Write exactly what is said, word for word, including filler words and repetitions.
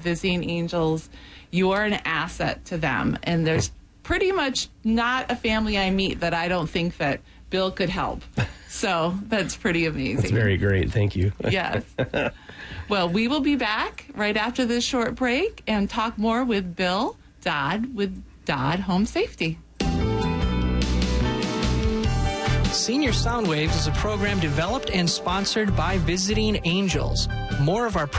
Visiting Angels, you are an asset to them. And there's pretty much not a family I meet that I don't think that Bill could help. So that's pretty amazing. That's very great. Thank you. Yes. Well, we will be back right after this short break and talk more with Bill Dodd with Dodd Home Safety. Senior Sound Waves is a program developed and sponsored by Visiting Angels. More of our